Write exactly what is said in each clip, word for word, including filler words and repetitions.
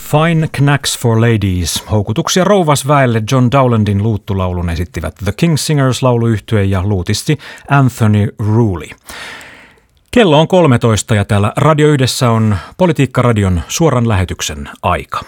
Fine Knacks for Ladies. Houkutuksia rouvasväelle John Dowlandin luuttulaulun esittivät The Kingsingers-lauluyhtye ja luutisti Anthony Rooley. Kello on kolmetoista ja täällä Radio Yhdessä on Politiikka-radion suoran lähetyksen aika.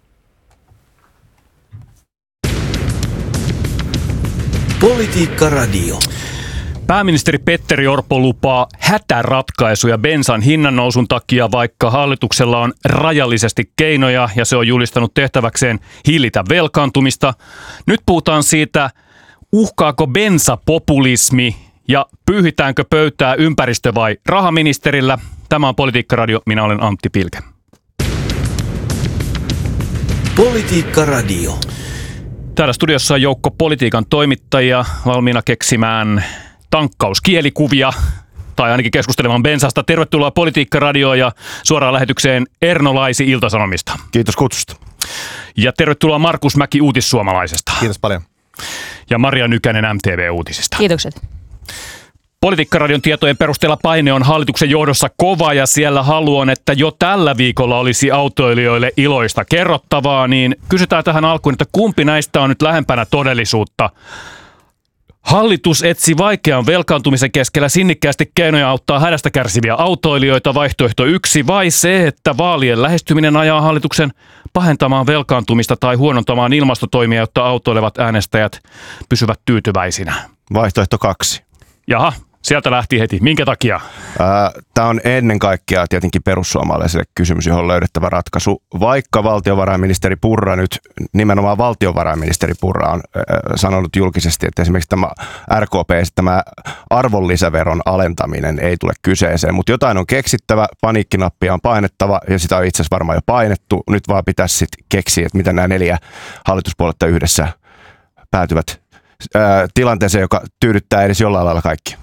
Politiikka-radio. Pääministeri Petteri Orpo lupaa hätäratkaisuja bensan hinnannousun takia, vaikka hallituksella on rajallisesti keinoja ja se on julistanut tehtäväkseen hillitä velkaantumista. Nyt puhutaan siitä, uhkaako bensapopulismi ja pyyhitäänkö pöytää ympäristö- vai rahaministerillä. Tämä on Politiikka-radio, minä olen Antti Pilke. Politiikka-radio. Täällä studiossa on joukko politiikan toimittajia valmiina keksimään tankkauskielikuvia tai ainakin keskustelemaan bensasta. Tervetuloa Politiikka-radioon ja suoraan lähetykseen Erno Laisi Ilta-Sanomista. Kiitos kutsusta. Ja tervetuloa Markus Mäki Uutissuomalaisesta. Kiitos paljon. Ja Maria Nykänen M T V-uutisista. Kiitokset. Politiikka-radion tietojen perusteella paine on hallituksen johdossa kova ja siellä halu on, että jo tällä viikolla olisi autoilijoille iloista kerrottavaa, niin kysytään tähän alkuun, että kumpi näistä on nyt lähempänä todellisuutta? Hallitus etsi vaikean velkaantumisen keskellä sinnikkäästi keinoja auttaa hädästä kärsiviä autoilijoita, vaihtoehto yksi, vai se, että vaalien lähestyminen ajaa hallituksen pahentamaan velkaantumista tai huonontamaan ilmastotoimia, jotta autoilevat äänestäjät pysyvät tyytyväisinä? Vaihtoehto kaksi. Jaha, sieltä lähti heti. Minkä takia? Tämä on ennen kaikkea tietenkin perussuomalaisille kysymys, johon löydettävä ratkaisu. Vaikka valtiovarainministeri Purra nyt, nimenomaan valtiovarainministeri Purra on sanonut julkisesti, että esimerkiksi tämä R K P, tämä arvonlisäveron alentaminen ei tule kyseeseen, mutta jotain on keksittävä, paniikkinappia on painettava ja sitä on itse asiassa varmaan jo painettu. Nyt vaan pitäisi sitten keksiä, että miten nämä neljä hallituspuoletta yhdessä päätyvät ää, tilanteeseen, joka tyydyttää edes jollain lailla kaikki.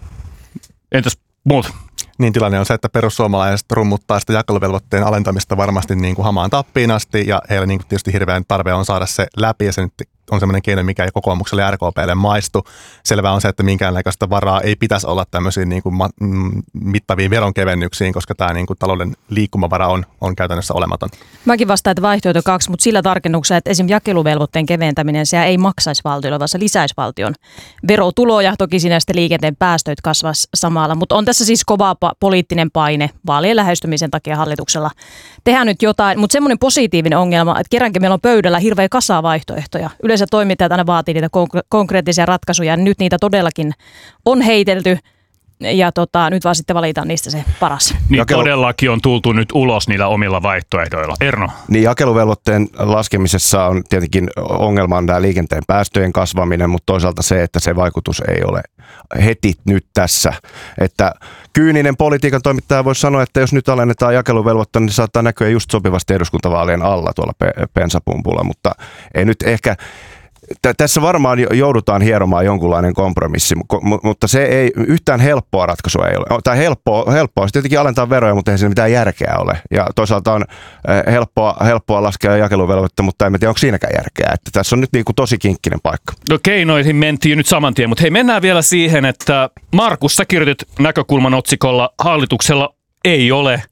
Entäs muut? Niin tilanne on se, että perussuomalaiset rummuttaa sitä jakeluvelvoitteen alentamista varmasti niin kuin hamaan tappiin asti ja heillä niin kuin tietysti hirveän tarve on saada se läpi ja se nyt on semmoinen keino, mikä ei kokoomukselle ja R K P:lle maistu. Selvää on se, että minkäänlaista varaa ei pitäisi olla tämmöisiin niin kuin mittaviin veronkevennyksiin, koska tämä niin kuin talouden liikkumavara on, on käytännössä olematon. Mäkin vastaan, että vaihtoehto kaksi, mutta sillä tarkennuksella, että esimerkiksi jakeluvelvoitteen keventäminen, se ei maksaisi valtiolle, vaan se lisäisi valtion verotuloja. Toki siinä sitten liikenteen päästöt kasvaisi samalla, mutta on tässä siis kova poliittinen paine vaalien lähestymisen takia hallituksella. Tehdään nyt jotain, mutta semmoinen positiivinen ongelma, että kerrankin meillä on pöydällä hirveä kasa vaihtoehtoja. Yleensä toimittajat aina vaatii niitä konkreettisia ratkaisuja, nyt niitä todellakin on heitelty ja tota, nyt vaan sitten valitaan niistä se paras. Niin Jakelu... todellakin on tultu nyt ulos niillä omilla vaihtoehdoilla. Erno? Niin jakeluvelvoitteen laskemisessa on tietenkin ongelma on tämä liikenteen päästöjen kasvaminen, mutta toisaalta se, että se vaikutus ei ole heti nyt tässä. Että kyyninen politiikan toimittaja voisi sanoa, että jos nyt alennetaan jakeluvelvoitetta, niin se saattaa näkyä just sopivasti eduskuntavaalien alla tuolla bensapumpulla, mutta ei nyt ehkä... Tässä varmaan joudutaan hieromaan jonkunlainen kompromissi, mutta se ei yhtään helppoa ratkaisua ei ole. Tai helppoa, helppoa. Se tietenkin alentaa veroja, mutta ei siinä mitään järkeä ole. Ja toisaalta on helppoa, helppoa laskea jakeluvelvoitetta, mutta en tiedä, onko siinäkään järkeä. Että tässä on nyt niin kuin tosi kinkkinen paikka. No keinoihin mentiin nyt saman tien, mutta hei, mennään vielä siihen, että Markus, sä kirjoitit näkökulman otsikolla hallituksella ei ole,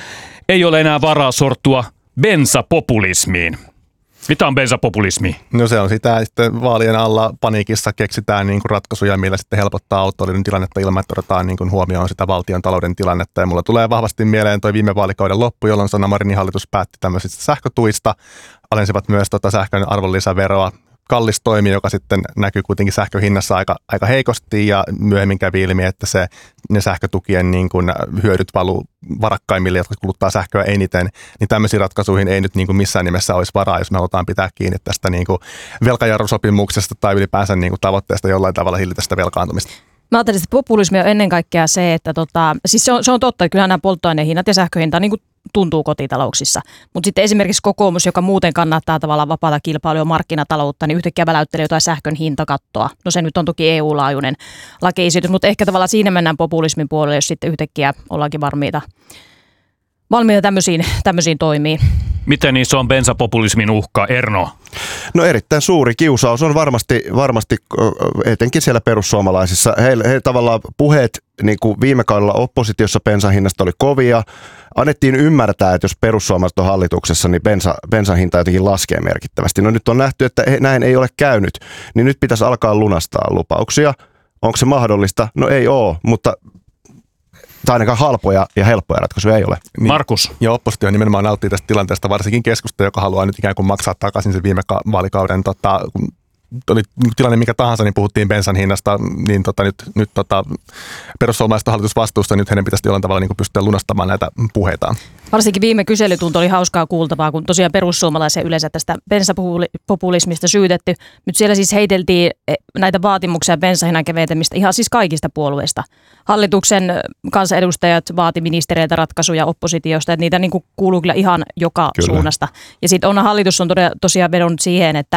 ei ole enää varaa sortua bensapopulismiin. Mitä on bensapopulismi? No se on sitä, että vaalien alla paniikissa keksitään niin kuin ratkaisuja, millä sitten helpottaa autoilijoiden tilannetta ilman, että otetaan niin kuin huomioon sitä valtion talouden tilannetta. Ja mulla tulee vahvasti mieleen toi viime vaalikauden loppu, jolloin Sanna Marinin hallitus päätti tämmöisistä sähkötuista. Alensivat myös tota sähkön arvonlisäveroa. Kallis toimi, joka sitten näkyy kuitenkin sähkön hinnassa aika, aika heikosti ja myöhemmin kävi ilmi, että se, ne sähkötukien niin kuin hyödyt valuu varakkaimmille, jotka kuluttaa sähköä eniten, niin tämmöisiin ratkaisuihin ei nyt niin kuin missään nimessä olisi varaa, jos me halutaan pitää kiinni tästä niin kuin velkajarrusopimuksesta tai ylipäänsä niin kuin tavoitteesta jollain tavalla hillitä sitä velkaantumista. Mä ajattelin, että populismi on ennen kaikkea se, että tota, siis se on, se on totta, että kyllähän nämä polttoainehinnat ja sähköhinta niin kuin tuntuu kotitalouksissa. Mutta sitten esimerkiksi kokoomus, joka muuten kannattaa tavallaan vapaata kilpailua ja markkinataloutta, niin yhtäkkiä väläyttelee jotain sähkön hintakattoa. No se nyt on toki E U-laajuinen lakiesitys, mutta ehkä tavallaan siinä mennään populismin puolelle, jos sitten yhtäkkiä ollaankin valmiita, valmiita tämmöisiin, tämmöisiin toimiin. Miten iso on bensapopulismin uhka, Erno? No erittäin suuri kiusaus on varmasti, varmasti etenkin siellä perussuomalaisissa. He, he tavallaan puheet niin kuin viime kaudella oppositiossa bensan hinnasta oli kovia. Annettiin ymmärtää, että jos perussuomalaiset on hallituksessa, niin bensa, bensan hinta jotenkin laskee merkittävästi. No nyt on nähty, että he, näin ei ole käynyt, niin nyt pitäisi alkaa lunastaa lupauksia. Onko se mahdollista? No ei ole, mutta tai ainakaan halpoja ja helppoja ratkaisuja ei ole. Niin. Markus. Ja oppositio nimenomaan nauttii tästä tilanteesta, varsinkin keskusta, joka haluaa nyt ikään kuin maksaa takaisin sen viime vaalikauden, tota, kun oli tilanne mikä tahansa, niin puhuttiin bensan hinnasta, niin tota, nyt, nyt tota, perussuomalaisten hallitusvastuusta, nyt heidän pitäisi jollain tavalla niin kuin pystyä lunastamaan näitä puheitaan. Varsinkin viime kyselytunti oli hauskaa kuultavaa, kun tosiaan perussuomalaisia yleensä tästä bensapopulismista syytetty. Nyt siellä siis heiteltiin näitä vaatimuksia bensahinnan keventämistä ihan siis kaikista puolueista. Hallituksen kansanedustajat vaati ministereiltä ratkaisuja oppositiosta, että niitä niin kuin kuuluu kyllä ihan joka kyllä. suunnasta. Ja sitten on hallitus on tosiaan vedonnut siihen, että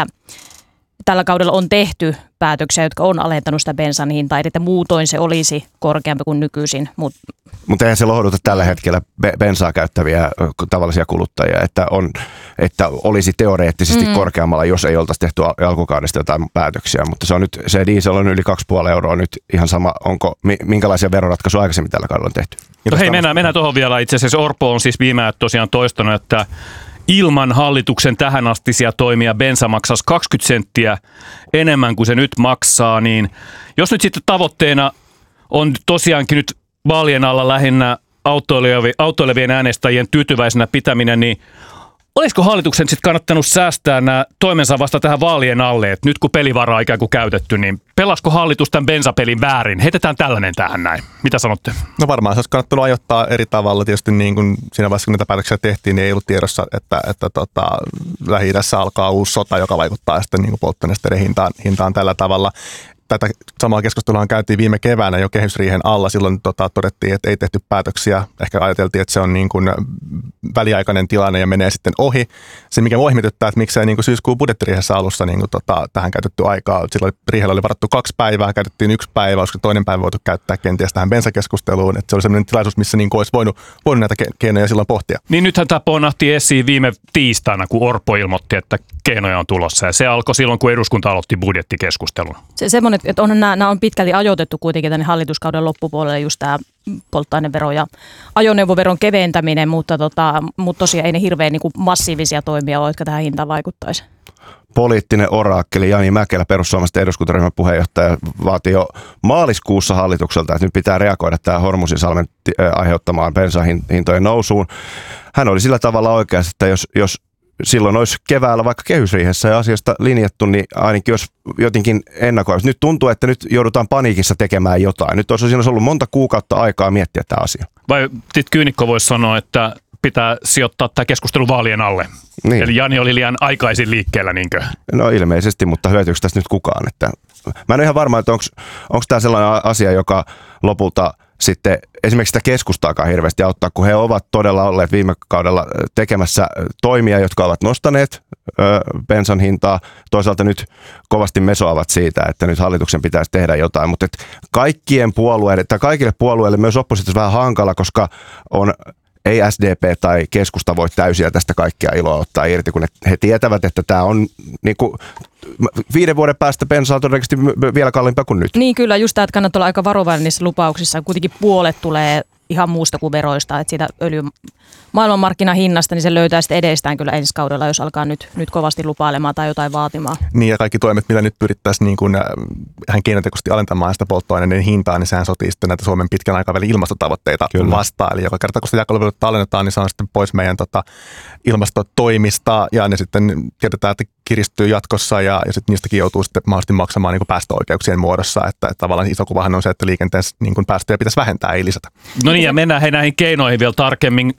tällä kaudella on tehty päätöksiä, jotka on alentanut sitä bensan hintaa, että muutoin se olisi korkeampi kuin nykyisin. Mutta Mut eihän se lohduta tällä hetkellä bensaa käyttäviä tavallisia kuluttajia, että, on, että olisi teoreettisesti mm. korkeammalla, jos ei oltaisi tehty alkukaudesta jotain päätöksiä. Mutta se on nyt, se diesel on yli kaksi pilkku viisi euroa nyt ihan sama, onko, minkälaisia veroratkaisuja aikaisemmin tällä kaudella on tehty. No hei, mennään, mennään tuohon vielä. Itse asiassa Orpo on siis viime ajan tosiaan toistanut, että ilman hallituksen tähänastisia toimia bensa maksaisi kaksikymmentä senttiä enemmän kuin se nyt maksaa, niin jos nyt sitten tavoitteena on tosiaankin nyt vaalien alla lähinnä autoilevien äänestäjien tyytyväisenä pitäminen, niin olisiko hallituksen sitten kannattanut säästää nämä toimensa vasta tähän vaalien alle, että nyt kun pelivara on ikään kuin käytetty, niin pelasko hallitus tämän bensapelin väärin? Heitetään tällainen tähän näin. Mitä sanotte? No varmaan se olisi kannattanut ajoittaa eri tavalla. Tietysti niin kuin siinä vaiheessa, kun näitä päätöksiä tehtiin, niin ei ollut tiedossa, että, että tota, Lähi-idässä alkaa uusi sota, joka vaikuttaa sitten niin kuin polttonesteiden hintaan, hintaan tällä tavalla. Tätä samaa keskustelua käytiin viime keväänä jo kehysriihen alla. Silloin tota, todettiin, että ei tehty päätöksiä. Ehkä ajateltiin, että se on niin kuin väliaikainen tilanne ja menee sitten ohi. Se, mikä voi ihmetyttää, että miksei niin kuin syyskuun budjettiriihessä alussa niin kuin, tota, tähän käytetty aikaa. Silloin riihellä oli varattu kaksi päivää, käytettiin yksi päivä, olisiko toinen päivä voitu käyttää kenties tähän bensakeskusteluun. Että se oli sellainen tilaisuus, missä niin kuin olisi voinut, voinut näitä keinoja silloin pohtia. Niin nythän tämä ponnahti esiin viime tiistaina, kun Orpo ilmoitti, että keinoja on tulossa. Ja se alkoi silloin, kun eduskunta aloitti budjettikeskustelun. Se, semmoinen, että on, nämä, nämä on pitkälti ajoitettu kuitenkin tänne hallituskauden loppupuolelle just tämä polttoainevero ja ajoneuvoveron keventäminen, mutta, tota, mutta tosiaan ei ne hirveän niin kuin massiivisia toimia ole, jotka tähän hintaan vaikuttaisi. Poliittinen oraakkeli Jani Mäkelä, perussuomalaisten eduskuntaryhmän puheenjohtaja, vaati jo maaliskuussa hallitukselta, että nyt pitää reagoida tähän Hormusin-salmen aiheuttamaan bensahintojen nousuun. Hän oli sillä tavalla oikeassa, että jos, jos silloin olisi keväällä vaikka kehysriihessä ja asiasta linjattu, niin ainakin jos jotenkin ennakoisi. Nyt tuntuu, että nyt joudutaan paniikissa tekemään jotain. Nyt olisi siinä ollut monta kuukautta aikaa miettiä tämä asia. Vai sitten kyynikko voisi sanoa, että pitää sijoittaa tämä keskustelu vaalien alle? Niin. Eli Jani oli liian aikaisin liikkeellä, niinkö? No ilmeisesti, mutta hyötyykö tästä nyt kukaan? Että mä en ole ihan varma, että onko tämä sellainen asia, joka lopulta sitten esimerkiksi sitä keskustaakaan hirveästi auttaa, kun he ovat todella olleet viime kaudella tekemässä toimia, jotka ovat nostaneet ö, bensan hintaa. Toisaalta nyt kovasti mesoavat siitä, että nyt hallituksen pitäisi tehdä jotain, mutta et kaikkien puolueiden, tai kaikille puolueille myös oppositiossa vähän hankala, koska on ei S D P tai keskusta voi täysiä tästä kaikkia iloa ottaa irti, kun he tietävät, että tämä on niin kuin viiden vuoden päästä bensa on todennäköisesti vielä kalliimpaa kuin nyt. Niin kyllä, just tämä, että kannattaa olla aika varovainen niissä lupauksissa. Kuitenkin puolet tulee ihan muusta kuin veroista, että siitä öljyn maailmanmarkkinahinnasta, niin se löytää sitten edestään kyllä ensi kaudella, jos alkaa nyt, nyt kovasti lupailemaan tai jotain vaatimaan. Niin ja kaikki toimet, millä nyt pyrittäisiin niin kuin hän keinotekoisesti alentamaan sitä polttoaineiden hintaa, niin sehän sotii sitten näitä Suomen pitkän aikavälin ilmastotavoitteita kyllä vastaan. Eli joka kerta, kun sitä jakeluvelvoitetta alennetaan, niin se on sitten pois meidän tota, ilmastotoimista ja ne sitten tiedetään, että kiristyy jatkossa ja, ja sitten niistäkin joutuu sitten mahdollisesti maksamaan niin kuin päästöoikeuksien muodossa. Että, että tavallaan iso kuvahan on se, että liikenteen niin kuin päästöjä pitäisi vähentää, ei lisätä. No niin, ja mennään he näihin keinoihin vielä tarkemmin.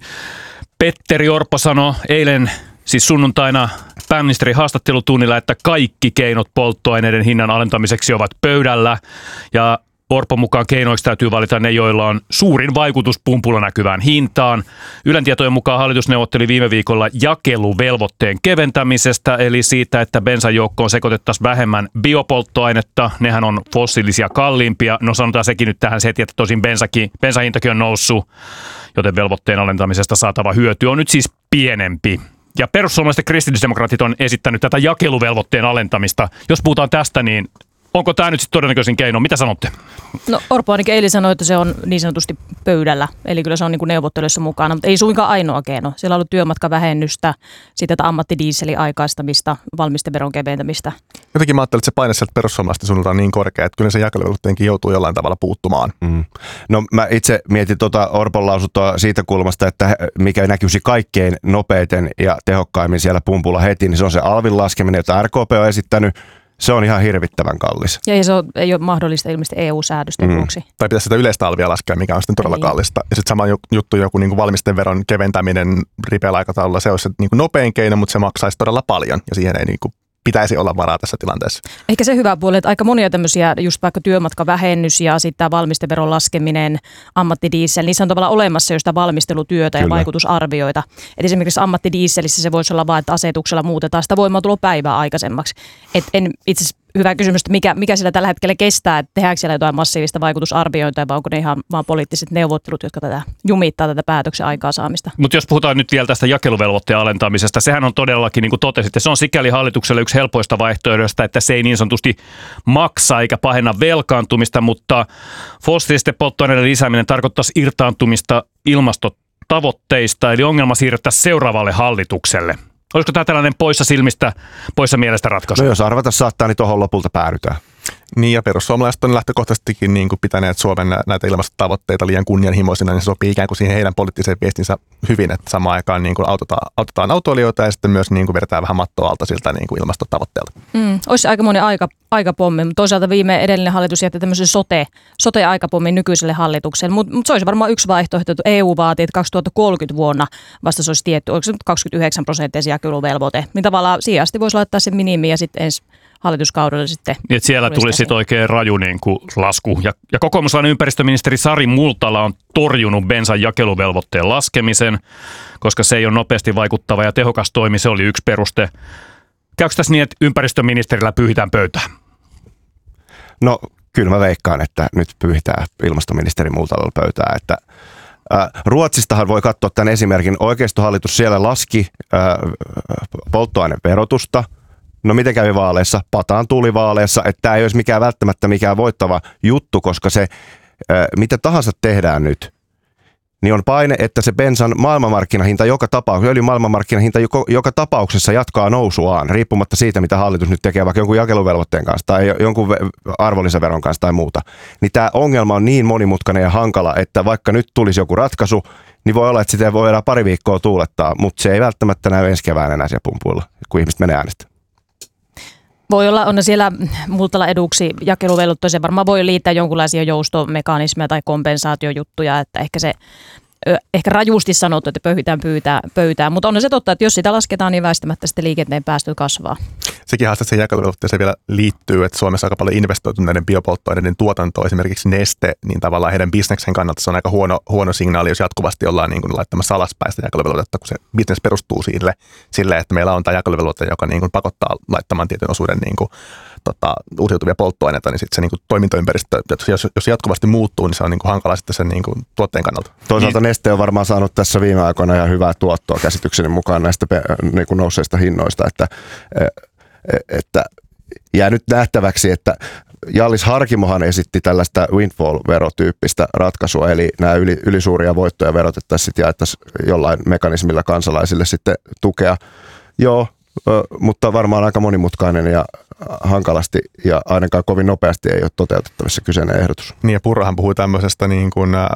Petteri Orpo sanoi eilen, siis sunnuntaina pääministerin haastattelutunnilla, että kaikki keinot polttoaineiden hinnan alentamiseksi ovat pöydällä. Ja Orpon mukaan keinoiksi täytyy valita ne, joilla on suurin vaikutus pumpulla näkyvään hintaan. Ylen tietojen mukaan hallitus neuvotteli viime viikolla jakeluvelvoitteen keventämisestä, eli siitä, että bensan joukkoon sekoitettaisiin vähemmän biopolttoainetta. Nehän on fossiilisia kalliimpia. No sanotaan sekin nyt tähän heti, että tosin bensakin, bensahintakin on noussut, joten velvoitteen alentamisesta saatava hyöty on nyt siis pienempi. Ja perussuomalaiset kristillisdemokraatit on esittänyt tätä jakeluvelvoitteen alentamista. Jos puhutaan tästä, niin onko tämä nyt sitten todennäköisin keino? Mitä sanotte? No Orpo ainakin eilen sanoi, että se on niin sanotusti pöydällä, eli kyllä se on niin kuin neuvotteluissa mukana, mutta ei suinkaan ainoa keino. Siellä on ollut työmatkavähennystä, sitten tätä ammattidieselin aikaistamista, valmisteveron keventämistä. Jotenkin mä ajattelin, että se paine sieltä perussuomalaisten suunnalta on niin korkea, että kyllä se jakeluvelvoitteenkin joutuu jollain tavalla puuttumaan. Mm. No mä itse mietin tuota Orpon lausuntoa siitä kulmasta, että mikä näkyisi kaikkein nopeiten ja tehokkaimmin siellä pumpulla heti, niin se on se alvin laskeminen, jota R K P on esittänyt. Se on ihan hirvittävän kallis. Ja ei se ole, ei ole mahdollista ilmeisesti E U-säädösten mm. vuoksi. Tai pitäisi sitä yleistä alvia laskea, mikä on sitten todella niin kallista. Ja sitten sama juttu, joku niin kuin valmisteveron keventäminen ripeällä aikataululla, se olisi se niin kuin nopein keino, mutta se maksaisi todella paljon. Ja siihen ei niin kuin pitäisi olla varaa tässä tilanteessa. Ehkä se hyvä puoli, että aika monia tämmöisiä, just vaikka työmatkavähennys ja sitten tämä valmisteveron laskeminen, ammattidiesel, niissä on tavallaan olemassa jo sitä valmistelutyötä ja Kyllä. vaikutusarvioita. Et esimerkiksi ammattidieselissä se voisi olla vain, että asetuksella muutetaan sitä voimaantulopäivää aikaisemmaksi. Et en itse hyvä kysymys, että mikä, mikä sillä tällä hetkellä kestää, että tehdäänkö siellä jotain massiivista vaikutusarviointia vai onko ne ihan vaan poliittiset neuvottelut, jotka tätä jumittaa tätä päätöksen aikaansaamista. Mutta jos puhutaan nyt vielä tästä jakeluvelvoitteen alentamisesta, sehän on todellakin, niin kuin totesitte, se on sikäli hallitukselle yksi helpoista vaihtoehdoista, että se ei niin sanotusti maksa eikä pahenna velkaantumista, mutta fossiilisten polttoaineiden lisääminen tarkoittaisi irtaantumista ilmastotavoitteista, eli ongelma siirrettäisiin seuraavalle hallitukselle. Olisiko tämä tällainen poissa silmistä, poissa mielestä ratkaisu? No jos arvata saattaa, niin tuohon lopulta päädytään. Niin ja perussuomalaiset on lähtökohtaisestikin niin kuin pitäneet Suomen näitä ilmastotavoitteita liian kunnianhimoisina, niin se sopii ikään kuin siihen heidän poliittiseen viestinsä hyvin, että samaan aikaan niin kuin autetaan, autetaan autoilijoita ja sitten myös niin kuin vedetään vähän mattoa alta siltä niin kuin ilmastotavoitteelta. Mm, olisi aikamoinen aika, aikapommi, mutta toisaalta viime edellinen hallitus jätti tämmöisen sote, sote-aikapommin nykyiselle hallitukselle, mutta mut se olisi varmaan yksi vaihtoehto, että E U vaatii, että kaksituhattakolmekymmentä vuonna vasta se olisi tietty, oliko se nyt kaksikymmentäyhdeksän prosenttia se jakeluvelvoite, niin tavallaan siihen asti voisi laittaa sen minimi ja sitten ensi hallituskaudella sitten. Niin, siellä tuli sitten oikein raju niin kuin lasku. Ja, ja kokoomuslainen ympäristöministeri Sari Multala on torjunut bensan jakeluvelvoitteen laskemisen, koska se ei ole nopeasti vaikuttava ja tehokas toimi. Se oli yksi peruste. Käykö tässä niin, että ympäristöministerillä pyyhitään pöytään? No kyllä mä veikkaan, että nyt pyyhitään ilmastoministeri Multalalla pöytään. Että, ää, Ruotsistahan voi katsoa tämän esimerkin. Oikeistohallitus siellä laski ää, polttoaineverotusta. No miten kävi vaaleissa? Pataan tuli vaaleissa, että tämä ei olisi mikään välttämättä mikään voittava juttu, koska se mitä tahansa tehdään nyt, niin on paine, että se bensan maailmanmarkkinahinta joka tapauksessa, öljyn maailmanmarkkinahinta joka, joka tapauksessa jatkaa nousuaan, riippumatta siitä, mitä hallitus nyt tekee vaikka jonkun jakeluvelvoitteen kanssa tai jonkun arvonlisäveron kanssa tai muuta. Niin tämä ongelma on niin monimutkainen ja hankala, että vaikka nyt tulisi joku ratkaisu, niin voi olla, että sitä voidaan pari viikkoa tuulettaa, mutta se ei välttämättä näy ensi keväänä enää siellä pumpuilla, kun ihmiset menee äänestämään. Voi olla, on siellä Multala eduksi jakeluvelvoitteeseen, varmaan voi liittää jonkinlaisia joustomekanismeja tai kompensaatiojuttuja, että ehkä se ehkä rajusti sanottu, että pöyhitään pyytää, pöytään, mutta on se totta, että jos sitä lasketaan, niin väistämättä sitten liikenteen päästöt kasvaa. Sekin haaste sen jakeluvelvoitteeseen vielä liittyy, että Suomessa on aika paljon investoitu näiden biopolttoaineiden tuotantoon, esimerkiksi Neste, niin tavallaan heidän bisneksen kannalta se on aika huono, huono signaali, jos jatkuvasti ollaan niin kuin laittamassa alaspäin sitä jakeluvelvoitetta, kun se bisnes perustuu sille, sille, että meillä on tämä jakeluvelvoite, joka niin kuin pakottaa laittamaan tietyn osuuden niin kuin Tota, uusiutuvia polttoaineita, niin sitten se niin kuin toimintaympäristö, jos, jos jatkuvasti muuttuu, niin se on niin kuin hankala sitten sen niin kuin tuotteen kannalta. Toisaalta niin. Neste on varmaan saanut tässä viime aikoina ihan hyvää tuottoa käsitykseni mukaan näistä niin kuin nousseista hinnoista, että, että jää nyt nähtäväksi, että Jallis Harkimohan esitti tällaista windfall-verotyyppistä ratkaisua, eli nämä yli, ylisuuria voittoja verotettaisiin ja jaettaisiin jollain mekanismilla kansalaisille sitten tukea. Joo, mutta varmaan aika monimutkainen ja hankalasti ja ainakaan kovin nopeasti ei ole toteutettavissa kyseinen ehdotus. Niin ja Purrahan puhui tämmöisestä niin kuin, äh,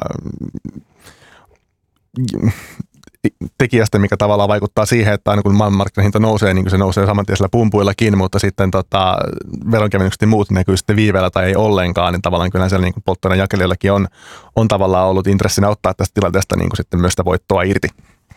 tekijästä, mikä tavallaan vaikuttaa siihen, että aina kun maailmanmarkkinahinta nousee, niin kuin se nousee samantiesellä pumpuillakin, mutta sitten tota, veronkevennykset ja muut näkyy sitten viiveellä tai ei ollenkaan, niin tavallaan kyllä siellä niin polttoaineen jakelijoillakin on, on tavallaan ollut intressinä ottaa tästä tilanteesta niin kuin sitten myös sitä voittoa irti.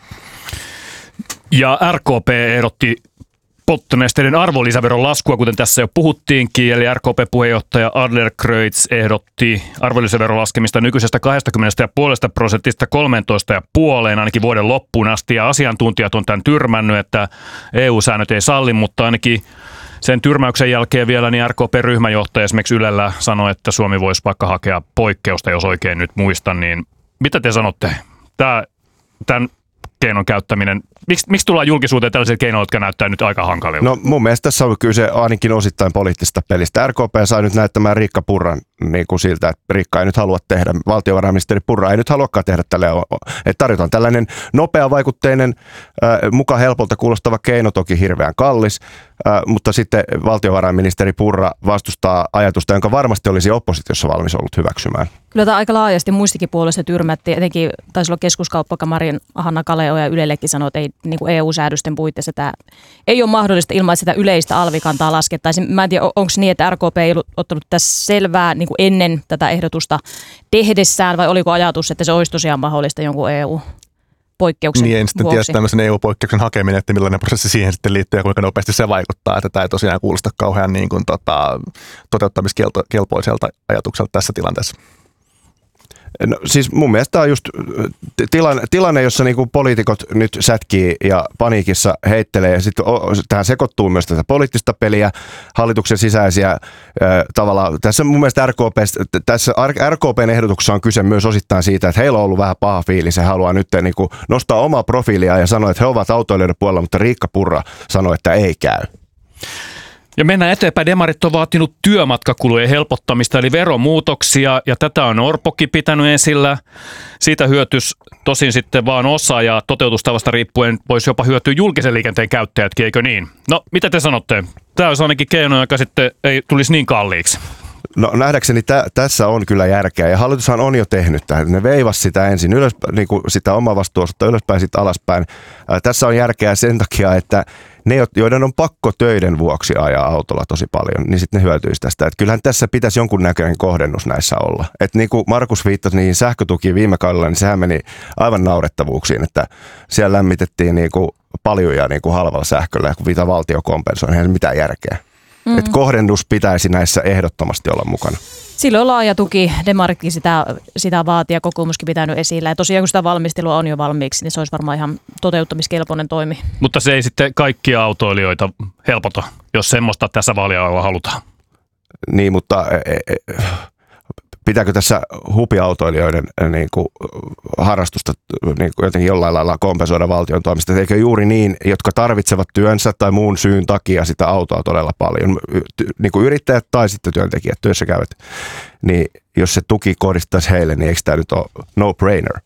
Ja R K P ehdotti polttonesteiden arvonlisäveron laskua, kuten tässä jo puhuttiinkin, eli R K P-puheenjohtaja Adlercreutz ehdotti arvonlisäveron laskemista nykyisestä kaksikymmentä pilkku viisi prosentista kolmetoista pilkku viisi ainakin vuoden loppuun asti, ja asiantuntijat on tämän tyrmännyt, että E U-säännöt ei salli, mutta ainakin sen tyrmäyksen jälkeen vielä niin R K P-ryhmäjohtaja esimerkiksi Ylellä sanoi, että Suomi voisi vaikka hakea poikkeusta, jos oikein nyt muistan, niin mitä te sanotte? Tämä, tämän keinon käyttäminen Miksi, miksi tullaan julkisuuteen tällaisia keinoja, jotka näyttää nyt aika hankalilta? No mun mielestä tässä on kyse ainakin osittain poliittisesta pelistä. R K P sai nyt näyttämään Riikka Purran niin kuin siltä, että Riikka ei nyt halua tehdä, valtiovarainministeri Purra ei nyt haluakaan tehdä tälle, että tarjotaan tällainen nopeavaikutteinen, äh, muka helpolta kuulostava keino, toki hirveän kallis, äh, mutta sitten valtiovarainministeri Purra vastustaa ajatusta, jonka varmasti olisi oppositiossa valmis ollut hyväksymään. Kyllä tämä aika laajasti muistikin puolesta tyrmättiin. Etenkin taisi olla keskuskauppakamarin Hanna Kaleo ja Ylellekin sanoi, että ei, niin kuin E U-säädösten puitteissa tämä ei ole mahdollista ilman, että sitä yleistä alvikantaa laskettaisiin. Mä en tiedä, onko niin, että R K P ei ollut ottanut tässä selvää niin kuin ennen tätä ehdotusta tehdessään, vai oliko ajatus, että se olisi tosiaan mahdollista jonkun E U-poikkeuksen Niin, en sitten vuoksi? tiedä tämmöisen E U-poikkeuksen hakeminen, että millainen prosessi siihen sitten liittyy ja kuinka nopeasti se vaikuttaa, että tämä ei tosiaan kuulosta kauhean niin kuin, tota, toteuttamiskelpoiselta ajatukselta tässä tilanteessa. No, siis mun mielestä on just tilanne, tilanne jossa niinku poliitikot nyt sätkii ja paniikissa heittelee ja sitten tähän sekoittuu myös tätä poliittista peliä, hallituksen sisäisiä äh, tavallaan. Tässä mun mielestä R K P, tässä R K P:n ehdotuksessa on kyse myös osittain siitä, että heillä on ollut vähän paha fiilis. He haluaa nyt niinku nostaa omaa profiilia ja sanoa, että he ovat autoilijoiden puolella, mutta Riikka Purra sanoi, että ei käy. Ja mennään eteenpäin. Demarit on vaatinut työmatkakulujen helpottamista, eli veromuutoksia, ja tätä on Orpokin pitänyt esillä. Siitä hyötys tosin sitten vaan osa, ja toteutustavasta riippuen voisi jopa hyötyä julkisen liikenteen käyttäjätkin, eikö niin? No, mitä te sanotte? Tämä olisi ainakin keino, joka sitten ei tulisi niin kalliiksi. No nähdäkseni tä, tässä on kyllä järkeä, ja hallitushan on jo tehnyt tähän. Ne veivasi sitä ensin ylös, niin kuin sitä omavastuuosuutta ylöspäin, sitten alaspäin. Ää, tässä on järkeä sen takia, että ne, joiden on pakko töiden vuoksi ajaa autolla tosi paljon, niin sitten ne hyötyisi tästä. Et kyllähän tässä pitäisi jonkunnäköinen kohdennus näissä olla. Et niin kuin Markus viittasi niihin sähkötukiin viime kaudella, niin sehän meni aivan naurettavuuksiin, että siellä lämmitettiin niin kuin paljoja niin kuin halvalla sähköllä, kun mitä valtio kompensoi, eihän se mitään järkeä. Mm-hmm. Et kohdennus pitäisi näissä ehdottomasti olla mukana. Silloin laaja tuki, Demaritkin sitä, sitä vaatii ja kokoomuskin pitänyt esillä. Ja tosiaan kun sitä valmistelua on jo valmiiksi, niin se olisi varmaan ihan toteuttamiskelpoinen toimi. Mutta se ei sitten kaikkia autoilijoita helpota, jos semmoista tässä vaalialueella halutaan. Niin, mutta pitääkö tässä hupiautoilijoiden niin kuin, harrastusta niin kuin jotenkin jollain lailla kompensoida valtion toimesta? Eikö juuri niin, jotka tarvitsevat työnsä tai muun syyn takia sitä autoa todella paljon, niin kuin yrittäjät tai sitten työntekijät, työssä käyvät, niin jos se tuki kohdistaisi heille, niin eikö tämä nyt ole no-brainer?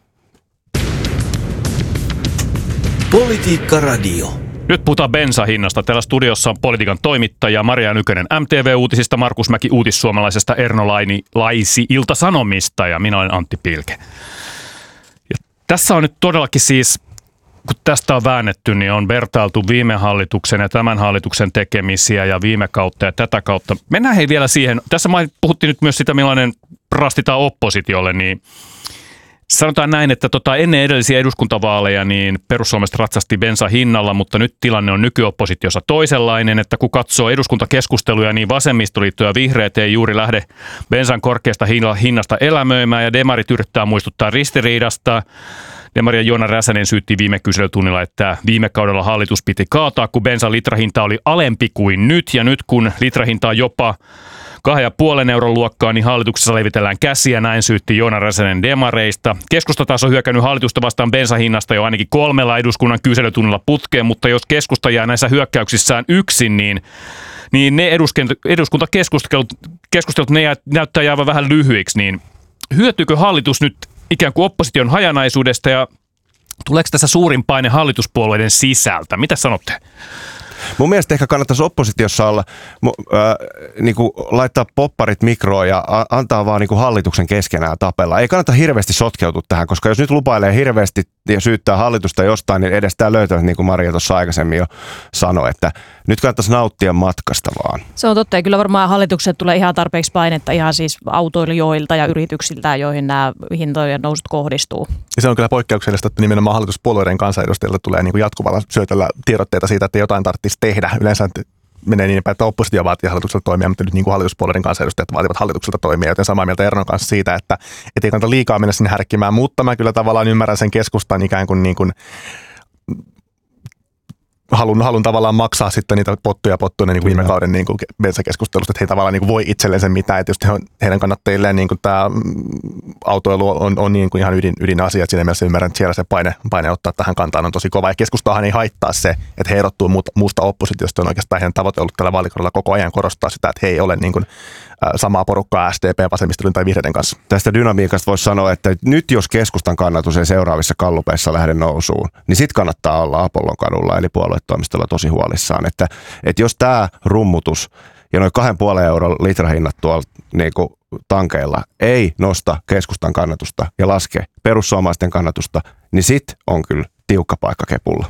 Politiikka Radio. Nyt puhutaan bensahinnasta. Täällä studiossa on politiikan toimittaja Maria Nykänen M T V-uutisista, Markus Mäki uutissuomalaisesta, Erno Laini Laisi Ilta-Sanomista ja minä olen Antti Pilke. Ja tässä on nyt todellakin siis, kun tästä on väännetty, niin on vertailtu viime hallituksen ja tämän hallituksen tekemisiä ja viime kautta ja tätä kautta. Mennään hei vielä siihen. Tässä puhuttiin nyt myös sitä, millainen rastitaan oppositiolle, niin sanotaan näin, että tota, ennen edellisiä eduskuntavaaleja niin perussuomalaiset ratsasti bensahinnalla, mutta nyt tilanne on nykyoppositiossa toisenlainen, että kun katsoo eduskuntakeskusteluja, niin vasemmistoliitto ja vihreät ei juuri lähde bensan korkeasta hinnasta elämöimään ja demarit yrittää muistuttaa ristiriidasta. Demaria Joona Räsänen syytti viime kyselytunnilla, että viime kaudella hallitus piti kaataa, kun bensan litrahinta oli alempi kuin nyt ja nyt kun litrahinta on jopa kahden ja puolen euron luokkaa, niin hallituksessa levitellään käsiä, näin syytti Joona Räsänen demareista. Keskusta taas on hyökännyt hallitusta vastaan bensahinnasta jo ainakin kolmella eduskunnan kyselytunnilla putkeen, mutta jos keskusta jää näissä hyökkäyksissään yksin, niin, niin ne eduskuntakeskustelut keskustelut, ne jää, näyttää jäävän vähän lyhyiksi, niin hyötyykö hallitus nyt ikään kuin opposition hajanaisuudesta ja tuleeko tässä suurin paine hallituspuolueiden sisältä? Mitä sanotte? Mun mielestä ehkä kannattaisi oppositiossa olla, äh, niin kuin laittaa popparit mikroon ja a- antaa vaan niin kuin hallituksen keskenään tapella. Ei kannata hirveästi sotkeutua tähän, koska jos nyt lupailee hirveästi ja syyttää hallitusta jostain, niin edes tämä löytää, niin kuin Maria tuossa aikaisemmin jo sanoi, että nyt kannattaisi nauttia matkasta vaan. Se on totta ja kyllä varmaan hallitukset tulee ihan tarpeeksi painetta ihan siis autoilijoilta ja yrityksiltä, joihin nämä hintojen nousut kohdistuu. Ja se on kyllä poikkeuksellista, että nimenomaan hallituspuolueiden kansanedustajilta tulee niin kuin jatkuvalla syötöllä tiedotteita siitä, että jotain tarvitsisi tehdä. Yleensä menee niin päin, että oppositio vaatii hallitukselta toimia, mutta nyt niin kuin hallituspuolueiden kansanedustajat vaativat hallitukselta toimia, joten samaa mieltä Ernon kanssa siitä, että ei kannata liikaa mennä sinne härkkimään, mutta mä kyllä tavallaan ymmärrän sen keskustan ikään kuin, niin kuin halun, halun tavallaan maksaa sitten niitä pottuja pottuja niin kuin viime kauden niin kuin bensakeskustelusta, että he tavallaan niin kuin voi itselleen sen mitään, että just he on, heidän kannattajilleen niin kuin tämä autoilu on, on niin kuin ihan ydin, ydinasia, että siinä mielessä ymmärrän, että siellä se paine, paine ottaa tähän kantaan on tosi kova, ja keskustahan ei haittaa se, että he erottuu muusta oppositiosta, on oikeastaan heidän tavoite ollut tällä vaalikaudella koko ajan korostaa sitä, että he ei ole niin kuin samaa porukkaa S D P, vasemmistoliiton tai vihreiden kanssa. Tästä dynamiikasta voisi sanoa, että nyt jos keskustan kannatus ei seuraavissa gallupeissa lähde nousuun, niin sit kannattaa olla Apollon kadulla eli puoluetoimistolla tosi huolissaan. Että, että jos tämä rummutus ja noin kahden puolen euron litrahinnat tuolla niin kuin tankeilla ei nosta keskustan kannatusta ja laske perussuomalaisten kannatusta, niin sit on kyllä tiukka paikka kepulla.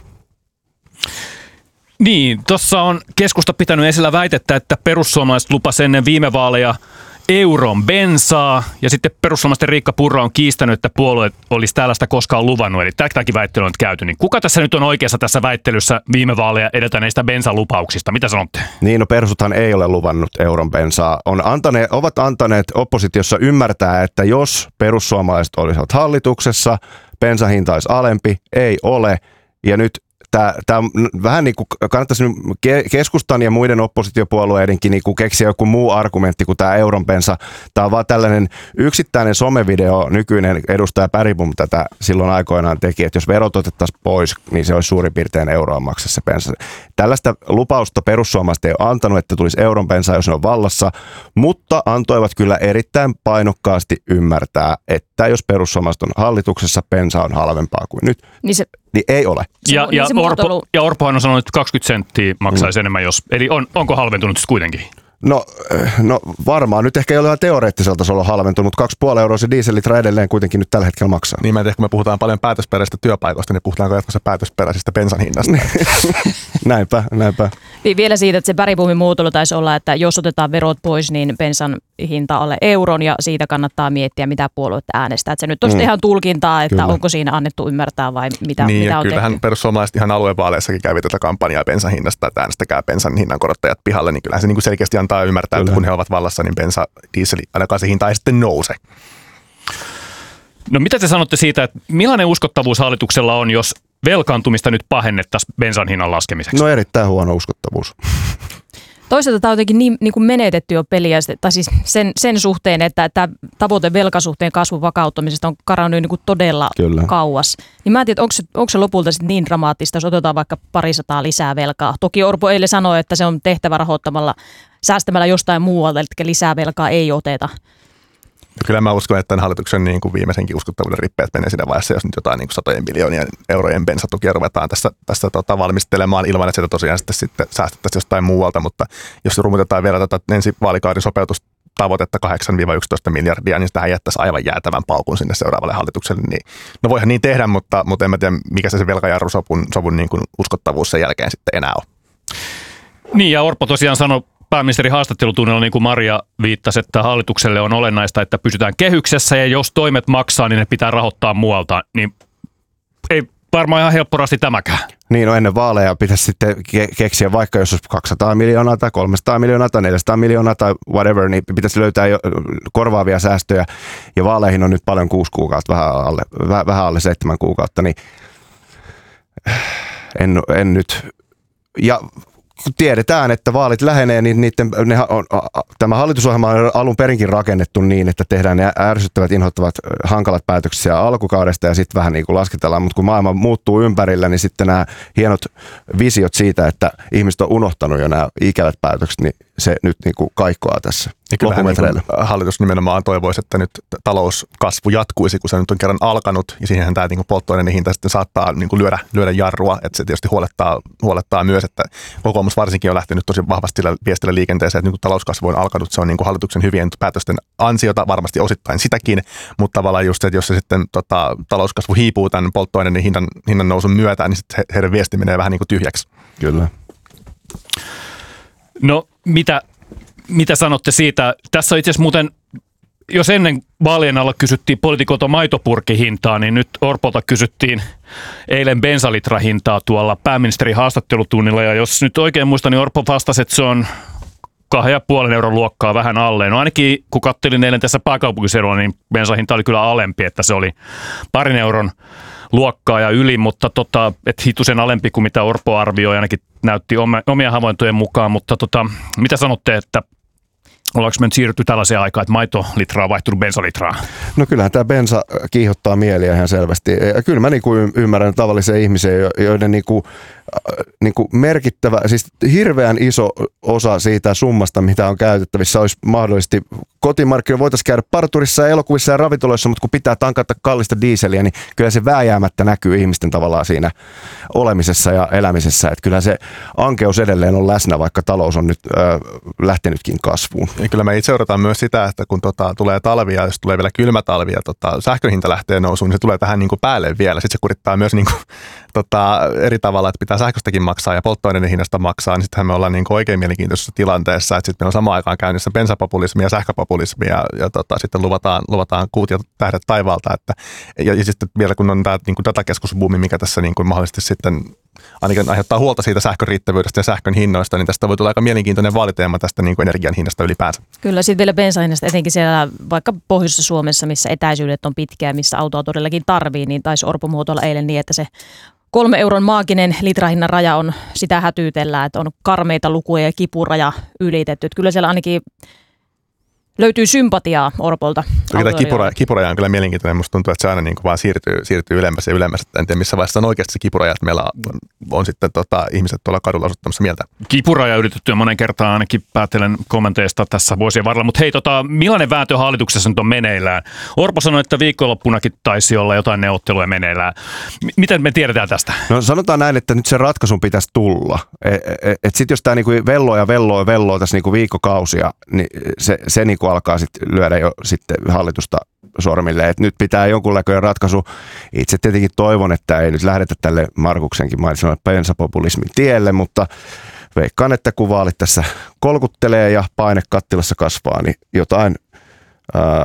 Niin, tuossa on keskusta pitänyt esillä väitettä, että perussuomalaiset lupasi ennen viime vaaleja euron bensaa, ja sitten perussuomalaisten Riikka Purra on kiistänyt, että puolue olisi tällaista koskaan luvannut, eli tämäkin väittely on käyty. Niin kuka tässä nyt on oikeassa tässä väittelyssä viime vaaleja edeltäneistä bensalupauksista? Mitä sanotte? Niin, no persuthan ei ole luvannut euron bensaa. On antaneet, ovat antaneet oppositiossa ymmärtää, että jos perussuomalaiset olisivat hallituksessa, bensahinta olisi alempi, ei ole, ja nyt Tämä, tämä vähän niin kuin kannattaisi keskustan ja muiden oppositiopuolueidenkin niin kuin keksiä joku muu argumentti kuin tämä euron bensa. Tämä on vaan tällainen yksittäinen somevideo, nykyinen edustaja Bergbom tätä silloin aikoinaan teki, että jos verot otettaisiin pois, niin se olisi suurin piirtein euroa maksassa se bensa. Tällaista lupausta perussuomalaiset ei ole antanut, että tulisi euron bensa, jos ne on vallassa, mutta antoivat kyllä erittäin painokkaasti ymmärtää, että jos perussuomalaiset on hallituksessa, bensa on halvempaa kuin nyt. Niin se Niin ei ole. Ja, ja, Orpo, ja Orpohan on sanonut, että kaksikymmentä senttiä maksaisi mm. enemmän, jos, eli on, onko halventunut sitten kuitenkin? No, no varmaan. Nyt ehkä ei ole ihan teoreettisella tasolla halventunut, mutta kaksi puoli euroa se dieselitra edelleen kuitenkin nyt tällä hetkellä maksaa. Niin mä en tiedä, kun me puhutaan paljon päätösperäisistä työpaikoista, niin puhutaanko jatkossa päätösperäisistä bensan hinnasta? näinpä, näinpä. Vielä siitä, että se Bergbomin muotoilu taisi olla, että jos otetaan verot pois, niin bensan hinta alle euron, ja siitä kannattaa miettiä, mitä puoluetta äänestää. Että se nyt on mm. ihan tulkintaa, että Kyllä. onko siinä annettu ymmärtää vai mitä, niin, mitä on kyllähän tehty. Perussuomalaiset ihan aluevaaleissakin kävi tätä kampanjaa bensan hinnasta, että äänestäkää bensan hinnan korottajat pihalle, niin kyllähän se niin kuin selkeästi antaa ymmärtää, Kyllä. että kun he ovat vallassa, niin bensa, dieseli, ainakaan se hinta ei sitten nouse. No mitä te sanotte siitä, että millainen uskottavuus hallituksella on, jos velkaantumista nyt pahennettaisiin bensan hinnan laskemiseksi? No erittäin huono uskottavuus. Toisaalta tämä on jotenkin niin, niin kuin menetetty jo peliä, tai siis sen, sen suhteen, että tämä tavoite velkasuhteen kasvun vakauttamisesta on karannut niin kuin todella Kyllä. kauas. Niin mä en tiedä, onko se, onko se lopulta sitten niin dramaattista, jos otetaan vaikka parisataa lisää velkaa. Toki Orpo eilen sanoi, että se on tehtävä rahoittamalla, säästämällä jostain muualta, eli lisää velkaa ei oteta. Kyllä mä uskon, että tämän hallituksen niin kuin viimeisenkin uskottavuuden rippeet menee siinä vaiheessa, jos nyt jotain niin kuin satojen miljoonien eurojen bensatukia ruvetaan tässä, tässä tota, valmistelemaan ilman, että sitä tosiaan sitten, sitten säästettäisiin jostain muualta, mutta jos rummutetaan vielä tätä ensi vaalikauden sopeutustavoitetta kahdeksan yksitoista miljardia, niin sitä jättäisi aivan jäätävän paukun sinne seuraavalle hallitukselle. Niin, no voihan niin tehdä, mutta, mutta en mä tiedä, mikä se, se velkajarrusovun sovun niin kuin uskottavuus sen jälkeen sitten enää on. Niin, ja Orpo tosiaan sanoi pääministerin haastattelutunnilla, niin kuin Maria viittasi, että hallitukselle on olennaista, että pysytään kehyksessä, ja jos toimet maksaa, niin ne pitää rahoittaa muualta. Niin ei varmaan ihan helppo rasti tämäkään. Niin, no ennen vaaleja pitäisi sitten ke- keksiä, vaikka jos olisi kaksisataa miljoonaa tai kolmesataa miljoonaa tai neljäsataa miljoonaa tai whatever, niin pitäisi löytää jo korvaavia säästöjä. Ja vaaleihin on nyt paljon kuusi kuukautta, vähän alle, vähän, vähän alle seitsemän kuukautta, niin en, en nyt. Ja kun tiedetään, että vaalit lähenee, niin niiden, ne on, tämä hallitusohjelma on alun perinkin rakennettu niin, että tehdään ne ärsyttävät, inhottavat, hankalat päätöksiä alkukaudesta ja sitten vähän niin kuin lasketellaan, mutta kun maailma muuttuu ympärillä, niin sitten nämä hienot visiot siitä, että ihmiset on unohtanut jo nämä ikävät päätökset, niin se nyt niin kuin kaikkoaa tässä loppumetreillä. Niin hallitus nimenomaan toivoisi, että nyt talouskasvu jatkuisi, kun se nyt on kerran alkanut, ja siihen tämä niin polttoaineiden hinta sitten saattaa niin kuin lyödä, lyödä jarrua, että se tietysti huolettaa, huolettaa myös, että kokoomus varsinkin on lähtenyt tosi vahvasti viestillä liikenteeseen, että niin kuin talouskasvu on alkanut, se on niin kuin hallituksen hyvien päätösten ansiota, varmasti osittain sitäkin, mutta tavallaan just se, että jos se sitten tota, talouskasvu hiipuu tämän polttoaineiden hinnan, hinnan nousun myötä, niin sitten heidän viesti menee vähän niin kuin tyhjäksi. Kyllä. No mitä, mitä sanotte siitä? Tässä on itse asiassa muuten, jos ennen vaalien alla kysyttiin poliitikolta maitopurkkihintaa, niin nyt Orpolta kysyttiin eilen bensalitrahintaa tuolla pääministerin haastattelutunnilla. Ja jos nyt oikein muistan, niin Orpo vastasi, että se on kahden ja puolen euron luokkaa vähän alle. No ainakin kun katselin eilen tässä pääkaupunkiseudulla, niin bensahinta oli kyllä alempi, että se oli parin euron luokkaa ja yli, mutta tota, et hitusen alempi kuin mitä Orpo arvioi, ainakin näytti omia havaintojen mukaan, mutta tota, mitä sanotte, että ollaanko me nyt siirrytty tällaiseen aikaan, että maitolitraa on vaihtunut bensalitraa? No kyllähän tämä bensa kiihottaa mieliä ihan selvästi. Ja kyllä mä niinku ymmärrän tavallisia ihmisiä, joiden niinku, niinku merkittävä, siis hirveän iso osa siitä summasta, mitä on käytettävissä, olisi mahdollisesti kotimarkkinoilla. Voitaisiin käydä parturissa ja elokuvissa ja ravintoloissa, mutta kun pitää tankata kallista diiseliä, niin kyllä se vääjäämättä näkyy ihmisten tavallaan siinä olemisessa ja elämisessä. Että kyllä se ankeus edelleen on läsnä, vaikka talous on nyt äh, lähtenytkin kasvuun. Ja kyllä me itse odotetaan myös sitä, että kun tota, tulee talvia, jos tulee vielä kylmä talvi ja tota, sähkön hinta lähtee nousuun, niin se tulee tähän niin kuin päälle vielä. Sitten se kurittaa myös niin kuin, tota, eri tavalla, että pitää sähköstäkin maksaa ja polttoaineiden hinnasta maksaa, niin sittenhän me ollaan niin kuin oikein mielenkiintoisessa tilanteessa, että sitten meillä on samaan aikaan käynnissä bensapopulismi ja sähköpopulismi ja, ja tota, sitten luvataan, luvataan kuut ja tähdet taivaalta. Että, ja, ja sitten vielä kun on tämä niin kuin datakeskusbuumi, mikä tässä niin kuin mahdollisesti sitten ainakin aiheuttaa huolta siitä sähkön riittävyydestä ja sähkön hinnoista, niin tästä voi tulla aika mielenkiintoinen vaaliteema tästä niin kuin energian hinnasta ylipäänsä. Kyllä, sitten vielä bensahinnasta, etenkin siellä vaikka Pohjoisessa Suomessa, missä etäisyydet on pitkiä, missä autoa todellakin tarvii, niin taisi Orpo muotoilla eilen niin, että se kolme euron maaginen litrahinnan raja on, sitä hätyytellään, että on karmeita lukuja ja kipuraja ylitetty. Että kyllä siellä ainakin löytyy sympatiaa Orpolta. Tämä kipura, kipuraja on kyllä mielenkiintoinen. Musta tuntuu, että se aina niin kuin vaan siirtyy, siirtyy ylemmäs ja ylemmäs. En tiedä, missä vaiheessa on oikeasti se kipuraja, että meillä on, on sitten tota, ihmiset tuolla kadulla osoittamassa mieltä. Kipuraja yritetty monen kertaan ainakin päätellen kommenteista tässä vuosien varrella. Mutta hei, tota, millainen vääntö hallituksessa nyt on meneillään? Orpo sanoi, että viikonloppunakin taisi olla jotain neuvotteluja meneillään. M- miten me tiedetään tästä? No sanotaan näin, että nyt se ratkaisun pitäisi tulla. Että et, et sitten jos tämä niinku velloo ja velloo ja velloo tässä niinku viikkokausia, niin se, se niinku alkaa sitten lyödä jo sitten hallitusta sormille. Et nyt pitää jonkunlainen ratkaisu. Itse tietenkin toivon, että ei nyt lähdetä tälle Markuksenkin mainitsemaan bensapopulismin tielle, mutta veikkaan, että kun vaalit tässä kolkuttelee ja paine kattilassa kasvaa, niin jotain ää,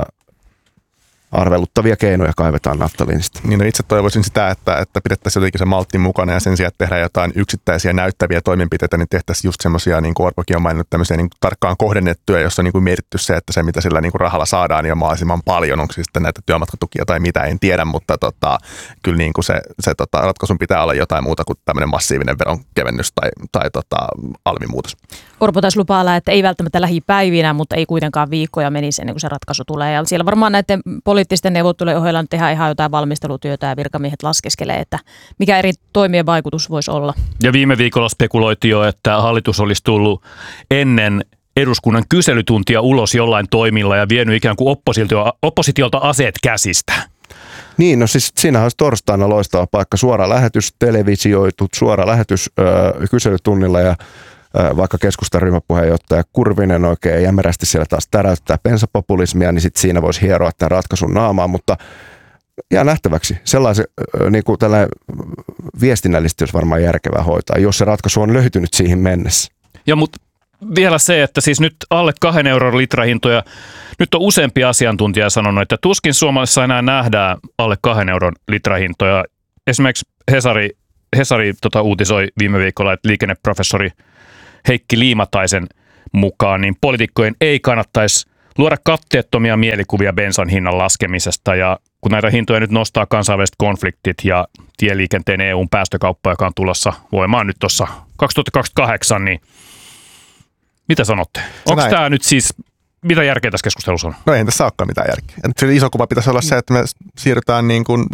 arveluttavia keinoja kaivetaan naftaliinista. Niin no itse toivoisin sitä, että, että pidettäisiin jotenkin se maltti mukana ja sen sijaan, että tehdään jotain yksittäisiä näyttäviä toimenpiteitä, niin tehtäisiin just semmoisia, niin kuin Orpokin on maininnut, tämmöisiä niin tarkkaan kohdennettuja, jossa on niin kuin mietitty se, että se mitä sillä niin kuin rahalla saadaan, niin on mahdollisimman paljon. Onko sitten näitä työmatkatukia tai mitä, en tiedä, mutta tota, kyllä niin kuin se, se tota, ratkaisun pitää olla jotain muuta kuin tämmöinen massiivinen veronkevennys tai, tai tota, alvimuutos. Orpo taisi lupailla, että ei välttämättä lähipäivinä, mutta ei kuitenkaan viikkoja menisi ennen kuin se ratkaisu tulee. Ja siellä varmaan näiden poliittisten neuvottelujen ohella nyt tehdään ihan jotain valmistelutyötä ja virkamiehet laskeskelee, että mikä eri toimien vaikutus voisi olla. Ja viime viikolla spekuloitiin jo, että hallitus olisi tullut ennen eduskunnan kyselytuntia ulos jollain toimilla ja vienyt ikään kuin oppositiolta, oppositiolta aseet käsistä. Niin, no siis siinähän olisi torstaina loistava paikka. Suora lähetys, televisioitut, suora lähetys öö, kyselytunnilla ja vaikka keskustan ryhmäpuheenjohtaja Kurvinen oikein jämerästi siellä taas täräyttää bensapopulismia, niin sitten siinä voisi hieroa tämän ratkaisun naamaan, mutta jää nähtäväksi. Sellaisen niin kuin tällainen viestinnällisesti olisi varmaan järkevää hoitaa, jos se ratkaisu on löytynyt siihen mennessä. Ja mutta vielä se, että siis nyt alle kahden euron litrahintoja, nyt on useampi asiantuntija sanonut, että tuskin Suomessa enää nähdään alle kahden euron litrahintoja. Esimerkiksi Hesari, Hesari tota, uutisoi viime viikolla, että liikenneprofessori Heikki Liimataisen mukaan, niin poliitikkojen ei kannattaisi luoda katteettomia mielikuvia bensan hinnan laskemisesta. Ja kun näitä hintoja nyt nostaa kansainväliset konfliktit ja tieliikenteen E U:n päästökauppa, joka on tulossa voimaan nyt tuossa kaksituhattakaksikymmentäkahdeksan, niin mitä sanotte? Onko tämä nyt siis, mitä järkeä tässä keskustelussa on? No ei tässä olekaan mitään järkeä. Se iso kuva pitäisi olla se, että me siirrytään niin kuin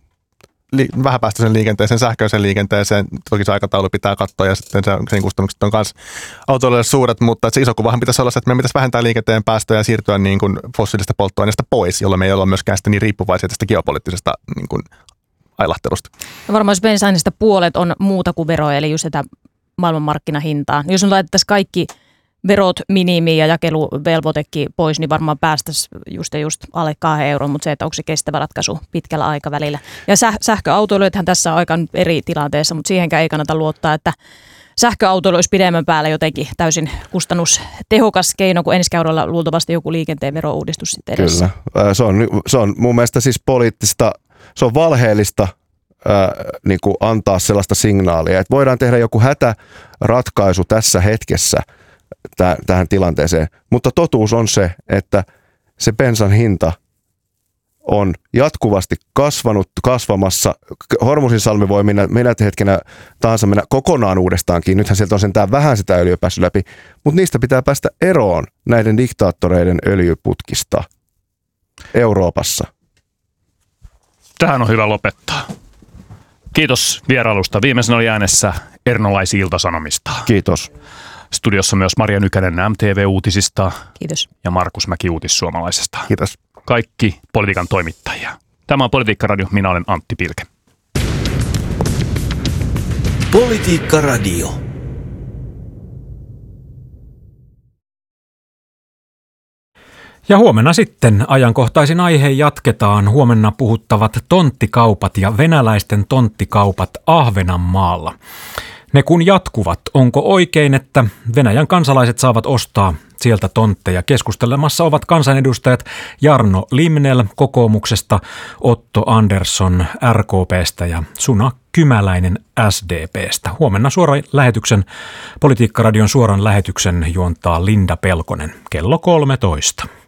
li- vähäpäästöisen liikenteeseen, sähköisen liikenteeseen. Toki se aikataulu pitää katsoa ja sitten sen kustannukset on myös autoilijoille suuret, mutta se iso kuvahan pitäisi olla se, että me pitäisi vähentää liikenteen päästöjä ja siirtyä niin kuin fossiilista polttoaineesta pois, jolloin me ei olla myöskään sitä niin riippuvaisia tästä geopoliittisesta niin kuin ailahtelusta. No varmaan jos bensainista puolet on muuta kuin veroja, eli just sitä maailmanmarkkinahintaa. Jos on laitettaisiin kaikki verot minimiin ja jakeluvelvoitekin pois, niin varmaan päästäisiin just ja just alle kahden euron, mutta se, että onko se kestävä ratkaisu pitkällä aikavälillä. Ja säh- sähköautoilujethan tässä on aika eri tilanteessa, mutta siihenkään ei kannata luottaa, että sähköautoilu olisi pidemmän päällä jotenkin täysin kustannustehokas keino, kun ensi kaudella luultavasti joku liikenteen verouudistus sitten edessä. Kyllä. Se on, se on mun mielestä siis poliittista, se on valheellista Äh, niin kuin antaa sellaista signaalia, että voidaan tehdä joku hätäratkaisu tässä hetkessä täh- tähän tilanteeseen, mutta totuus on se, että se bensan hinta on jatkuvasti kasvanut, kasvamassa. Hormusinsalmi voi minä, minä hetkenä tahansa mennä kokonaan uudestaankin. Nythän sieltä on sentään vähän sitä öljyä päässyt läpi, mutta niistä pitää päästä eroon näiden diktaattoreiden öljyputkista Euroopassa. Tähän on hyvä lopettaa. Kiitos vierailusta. Viimeisenä oli äänessä Erno Laisi Ilta-Sanomista. Kiitos. Studiossa myös Maria Nykänen M T V-uutisista. Kiitos. Ja Markus Mäki Uutissuomalaisesta. Kiitos. Kaikki politiikan toimittajia. Tämä on Politiikka-radio. Minä olen Antti Pilke. Politiikka-radio. Ja huomenna sitten ajankohtaisin aihe jatketaan. Huomenna puhuttavat tonttikaupat ja venäläisten tonttikaupat Ahvenanmaalla. Ne kun jatkuvat, onko oikein, että Venäjän kansalaiset saavat ostaa sieltä tontteja? Keskustelemassa ovat kansanedustajat Jarno Limnell kokoomuksesta, Otto Andersson R K P:stä ja Suna Kymäläinen S D P:stä. Huomenna suoran lähetyksen, Politiikka-radion suoran lähetyksen juontaa Linda Pelkonen kello kolmetoista.